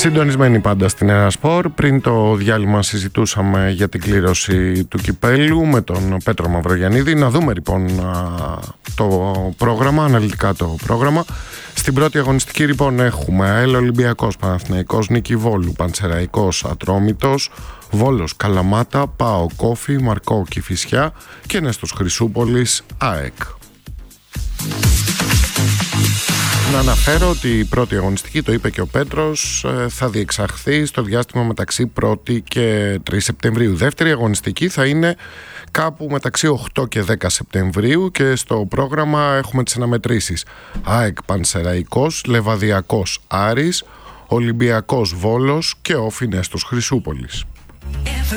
Συντονισμένοι πάντα στην Νέα Σπορ. Πριν το διάλειμμα συζητούσαμε για την κλήρωση του κυπέλου με τον Πέτρο Μαυρογιαννίδη. Να δούμε λοιπόν το πρόγραμμα, αναλυτικά το πρόγραμμα. Στην πρώτη αγωνιστική λοιπόν έχουμε ΑΕΛ Ολυμπιακός, Παναθηναϊκός Νίκη Βόλου, Πανσεραϊκός Ατρόμητος, Βόλος Καλαμάτα, ΠΑΟ Κόφι, Μαρκό Κηφισιά και Νέστος Χρυσούπολης ΑΕΚ. Να αναφέρω ότι η πρώτη αγωνιστική, το είπε και ο Πέτρος, θα διεξαχθεί στο διάστημα μεταξύ 1η και 3 Σεπτεμβρίου. Δεύτερη αγωνιστική θα είναι κάπου μεταξύ 8 και 10 Σεπτεμβρίου και στο πρόγραμμα έχουμε τις αναμετρήσεις. ΑΕΚ Πανσεραϊκός, Λεβαδιακός Άρης, Ολυμπιακός Βόλος και Όφι Νέστος Χρυσούπολης.